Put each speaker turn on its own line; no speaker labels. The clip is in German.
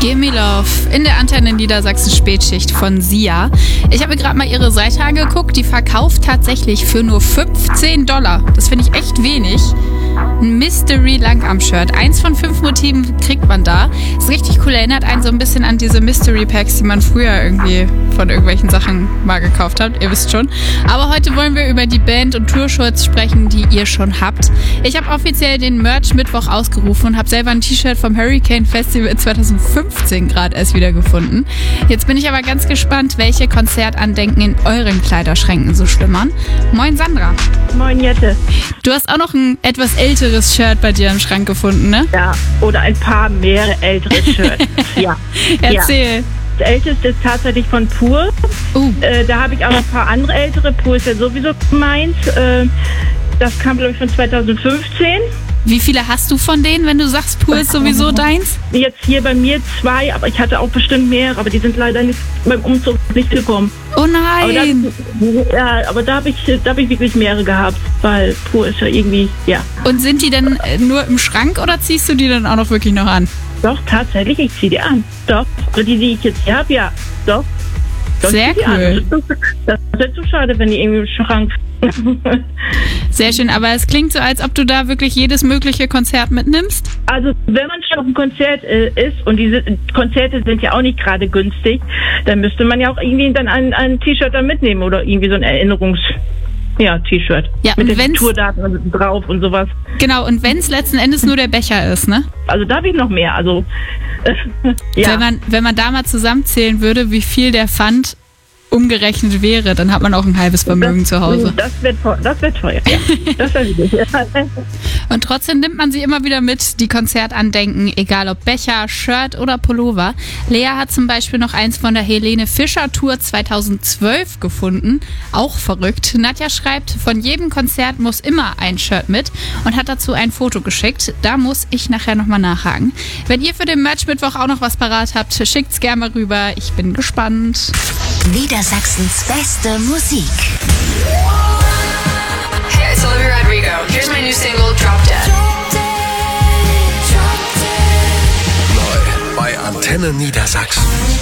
Gimme Love in der Antenne Niedersachsen Spätschicht von Sia. Ich habe gerade mal ihre Seite angeguckt. Die verkauft tatsächlich für nur $15. Das finde ich echt wenig. Ein Mystery Langarm-Shirt. 1 von 5 Motiven kriegt man da. Ist richtig cool. Erinnert einen so ein bisschen an diese Mystery Packs, die man früher irgendwie von irgendwelchen Sachen mal gekauft hat. Ihr wisst schon. Aber heute wollen wir über die Band und Tourshirts sprechen, die ihr schon habt. Ich habe offiziell den Merch-Mittwoch ausgerufen und habe selber ein T-Shirt vom Hurricane Festival 2015 gerade erst wieder gefunden. Jetzt bin ich aber ganz gespannt, welche Konzertandenken in euren Kleiderschränken so schlummern. Moin Sandra.
Moin Jette.
Du hast auch noch ein etwas älteres Shirt bei dir im Schrank gefunden, ne?
Ja, oder ein paar mehr ältere Shirts. Ja.
Erzähl.
Ja. Das älteste ist tatsächlich von Pur. Da habe ich auch noch ein paar andere ältere. Pur ist ja sowieso meins. Das kam, glaube ich, von 2015.
Wie viele hast du von denen, wenn du sagst, Pur ist sowieso deins?
Jetzt hier bei mir 2, aber ich hatte auch bestimmt mehrere, aber die sind leider nicht beim Umzug nicht gekommen.
Oh nein!
Aber da habe ich wirklich mehrere gehabt, weil Pur ist ja irgendwie, ja.
Und sind die denn nur im Schrank oder ziehst du die dann auch noch wirklich noch an?
Doch, tatsächlich, ich ziehe die an. Doch, die ich jetzt hier habe, ja, doch.
Sehr cool.
Das ist jetzt so schade, wenn die irgendwie im Schrank.
Sehr schön, aber es klingt so, als ob du da wirklich jedes mögliche Konzert mitnimmst.
Also wenn man schon auf einem Konzert ist und diese Konzerte sind ja auch nicht gerade günstig, dann müsste man ja auch irgendwie dann ein T-Shirt da mitnehmen oder irgendwie so ein T-Shirt. Ja, mit den Tourdaten drauf und sowas.
Genau, und wenn es letzten Endes nur der Becher ist, ne?
Also da habe ich noch mehr, also ja.
Wenn man da mal zusammenzählen würde, wie viel der Pfand umgerechnet wäre, dann hat man auch ein halbes Vermögen zu Hause.
Das wird teuer, ja. Das wäre wichtig.
Und trotzdem nimmt man sie immer wieder mit, die Konzertandenken, egal ob Becher, Shirt oder Pullover. Lea hat zum Beispiel noch eins von der Helene Fischer Tour 2012 gefunden. Auch verrückt. Nadja schreibt, von jedem Konzert muss immer ein Shirt mit und hat dazu ein Foto geschickt. Da muss ich nachher nochmal nachhaken. Wenn ihr für den Merch-Mittwoch auch noch was parat habt, schickt's gerne mal rüber. Ich bin gespannt.
Niedersachsens beste Musik.
Hey, it's Olivia Rodrigo. Here's my new single, Drop Dead.
Neu bei Antenne Niedersachsen.